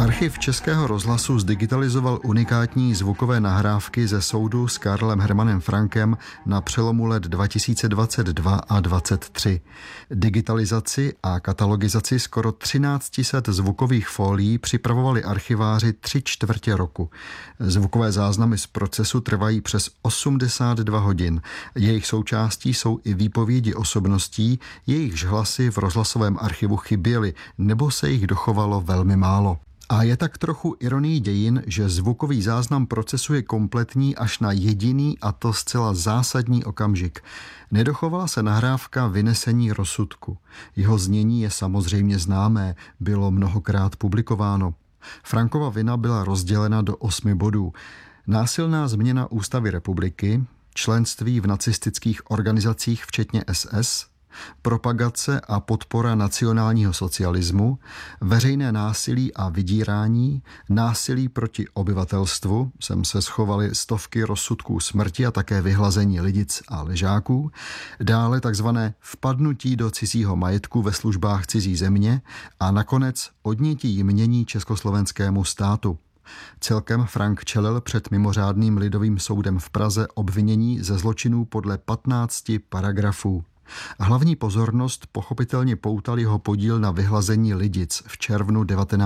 Archiv Českého rozhlasu zdigitalizoval unikátní zvukové nahrávky ze soudu s Karlem Hermanem Frankem na přelomu let 2022 a 2023. Digitalizaci a katalogizaci skoro 1300 zvukových fólií připravovali archiváři 3/4 roku. Zvukové záznamy z procesu trvají přes 82 hodin. Jejich součástí jsou i výpovědi osobností, jejichž hlasy v rozhlasovém archivu chyběly, nebo se jich dochovalo velmi málo. A je tak trochu ironií dějin, že zvukový záznam procesu je kompletní až na jediný a to zcela zásadní okamžik. Nedochovala se nahrávka vynesení rozsudku. Jeho znění je samozřejmě známé, bylo mnohokrát publikováno. Frankova vina byla rozdělena do 8 bodů. Násilná změna ústavy republiky, členství v nacistických organizacích včetně SS, propagace a podpora nacionálního socialismu, veřejné násilí a vydírání, násilí proti obyvatelstvu, sem se schovaly stovky rozsudků smrti a také vyhlazení lidic a ležáků, dále takzvané vpadnutí do cizího majetku ve službách cizí země a nakonec odnětí jmění československému státu. Celkem Frank čelil před mimořádným lidovým soudem v Praze obvinění ze zločinů podle 15 paragrafů. Hlavní pozornost pochopitelně poutal jeho podíl na vyhlazení lidic v červnu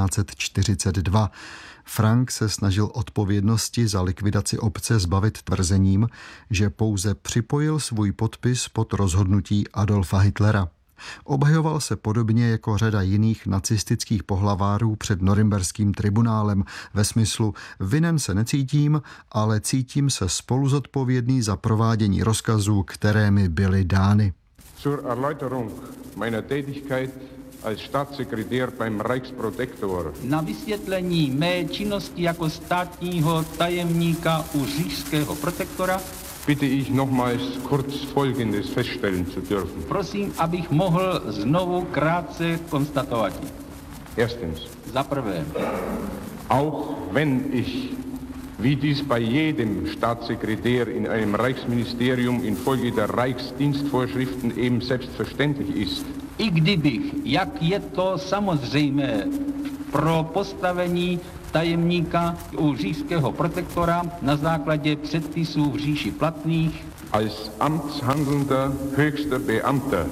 1942. Frank se snažil odpovědnosti za likvidaci obce zbavit tvrzením, že pouze připojil svůj podpis pod rozhodnutí Adolfa Hitlera. Obhajoval se podobně jako řada jiných nacistických pohlavárů před norimberským tribunálem ve smyslu vinen se necítím, ale cítím se spoluzodpovědný za provádění rozkazů, které mi byly dány. Zur Erläuterung meiner Tätigkeit als Staatssekretär beim Reichsprotektor. Na vysvětlení mé činnosti jako státního tajemníka u říšského protektora Bitte ich nochmals kurz Folgendes feststellen zu dürfen. prosím, abych mohl znovu krátce konstatovat. Erstens. Za prvé, Auch wenn ich, wie dies bei jedem Staatssekretär in einem Reichsministerium infolge der Reichsdienstvorschriften eben selbstverständlich ist, i kdybych, jak je to samozřejmé pro postavení tajemníka u říšského protektora na základě předpisů v říši platných, als amtshandelnder höchster Beamter,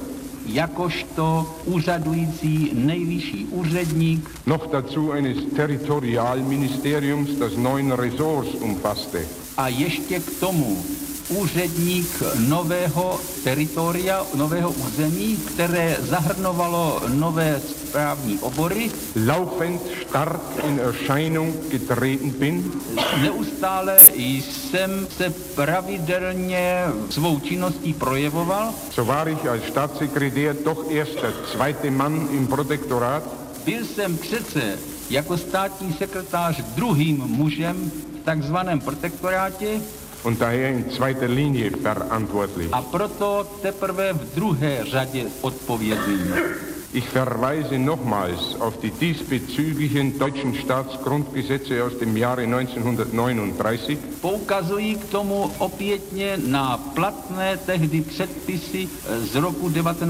jakožto úřadující nejvyšší úředník, noch dazu eines Territorialministeriums, das 9 Ressorts umfasste, a ještě k tomu úředník nového teritoria, nového území, které zahrnovalo nové správní obory, laufend stark in Erscheinung getreten bin, neustále jsem se pravidelně svou činností projevoval. so war ich als Staatssekretär doch erst der zweite Mann im Protektorat. Byl jsem přece jako státní sekretář druhým mužem v takzvaném protektorátě Und daher in zweiter Linie verantwortlich. a proto teprve v druhé řadě odpovědný. Ich verweise nochmals auf die diesbezüglichen deutschen Staatsgrundgesetze aus dem Jahre 1939. Poukazují k tomu opětně na platné tehdy předpisy z roku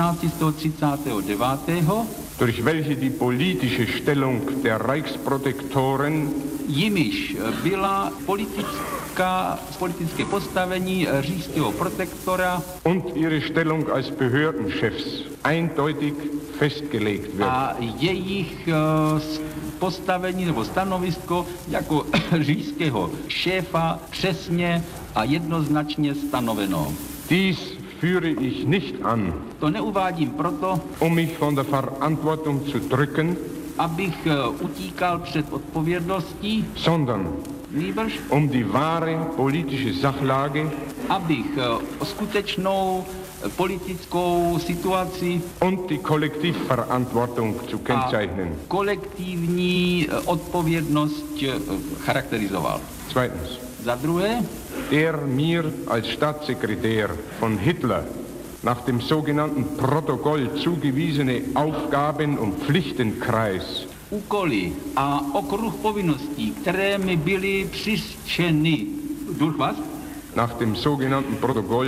1939, durch welche die politische Stellung der Reichsprotektoren jimiž byla politické postavení říšského protektora und ihre Stellung als Behördenchefs eindeutig festgelegt wird. a jejich postavení nebo stanovisko jako říšského šéfa přesně a jednoznačně stanoveno. Dies führe ich nicht an, To neuvádím proto, um mich von der Verantwortung zu drücken, abych utíkal před odpovědností, sondern nýbrž um die wahre politische Sachlage abych skutečnou politickou situaci und die Kollektivverantwortung zu kennzeichnen. kolektivní odpovědnost charakterizoval. Zweitens. Za druhé, Der mir als Staatssekretär von Hitler nach dem sogenannten Protokoll zugewiesene Aufgaben- und Pflichtenkreis úkoly a okruh povinností, které mi byly přiřčeny, nach dem sogenannten Protokoll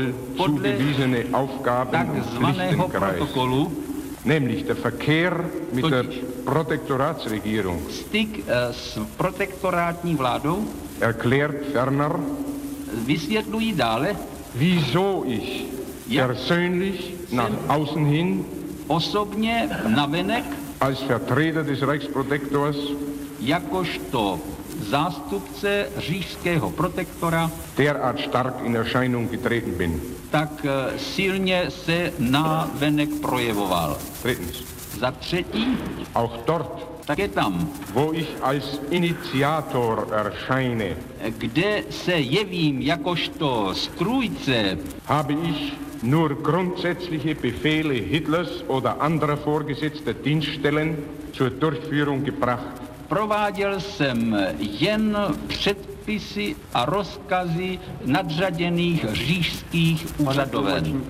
zugewiesene Aufgaben- und takzvaného Pflichtenkreis, protokolu, nämlich der Verkehr mit der Protektoratsregierung styk s protektorátní vládou, erklärt ferner, vysvětlují dále, wieso ich persönlich nach außen hin osobně navenek, als Vertreter des Reichsprotektors jakožto zástupce říšského protektora, derart stark in Erscheinung getreten bin. tak silně se navenek projevoval. Drittens. Za třetí, Auch dort, tak je tam, wo ich als Initiator erscheine, kde se jevím jakožto strůjce, habe ich nur grundsätzliche Befehle Hitlers oder anderer Vorgesetzter Dienststellen zur Durchführung gebracht. prováděl jsem jen předpisy a rozkazy nadřaděných říšských úřadoven.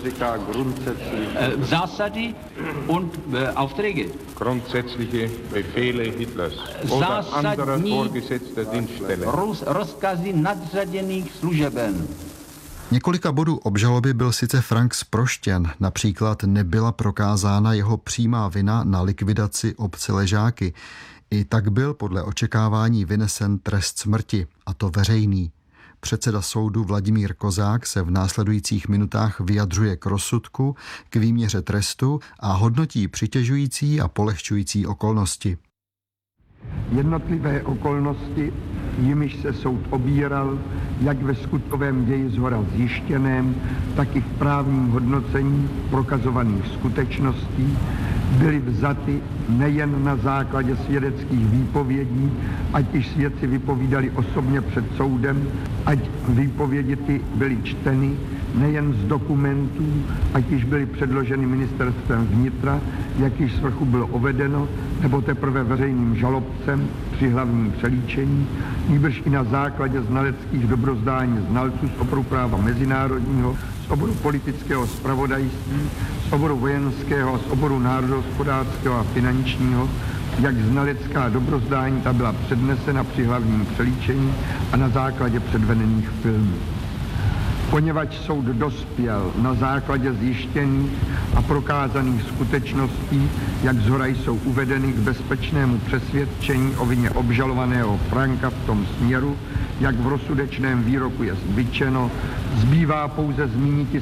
Zásady und Aufträge. Grundsätzliche Befehle Hitlers oder anderer Zásadní Vorgesetzter Dienststellen. rozkazy nadřaděných služeben. Několika bodů obžaloby byl sice Frank zproštěn, například nebyla prokázána jeho přímá vina na likvidaci obce Ležáky. I tak byl podle očekávání vynesen trest smrti, a to veřejný. Předseda soudu Vladimír Kozák se v následujících minutách vyjadřuje k rozsudku, k výměře trestu a hodnotí přitěžující a polehčující okolnosti. Jednotlivé okolnosti, jimiž se soud obíral, jak ve skutkovém ději shora zjištěném, tak i v právním hodnocení prokazovaných skutečností, byly vzaty nejen na základě svědeckých výpovědí, ať již svědci vypovídali osobně před soudem, ať výpovědi ty byly čteny, nejen z dokumentů, ať již byly předloženy ministerstvem vnitra, jak již svrchu bylo uvedeno, nebo teprve veřejným žalobcem při hlavním přelíčení, nýbrž i na základě znaleckých dobrozdání znalců z oboru práva mezinárodního, z oboru politického zpravodajství, z oboru vojenského a z oboru národohospodářského a finančního, jak znalecká dobrozdání ta byla přednesena při hlavním přelíčení a na základě předvedených filmů. Poněvadž soud dospěl na základě zjištěných a prokázaných skutečností, jak shora jsou uvedeny k bezpečnému přesvědčení o vině obžalovaného Franka v tom směru, jak v rozsudečném výroku je vyčeno, zbývá pouze zmínit